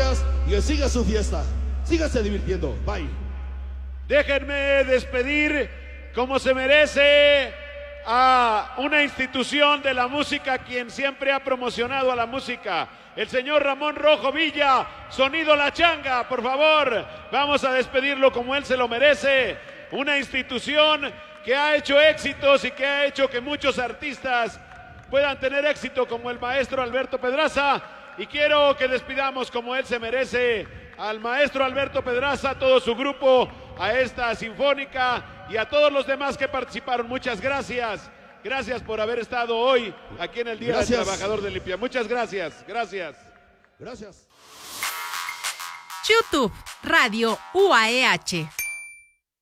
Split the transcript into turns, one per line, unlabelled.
gracias y que siga su fiesta. Síganse divirtiendo. Bye.
Déjenme despedir como se merece a una institución de la música quien siempre ha promocionado a la música, el señor Ramón Rojo Villa, Sonido La Changa, por favor, vamos a despedirlo como él se lo merece, una institución que ha hecho éxitos y que ha hecho que muchos artistas puedan tener éxito como el maestro Alberto Pedraza, y quiero que despidamos como él se merece al maestro Alberto Pedraza, a todo su grupo, a esta sinfónica y a todos los demás que participaron. Muchas gracias. Gracias por haber estado hoy aquí en el Día del Trabajador de Limpia. Muchas gracias. Gracias.
Gracias.
YouTube, Radio UAEH.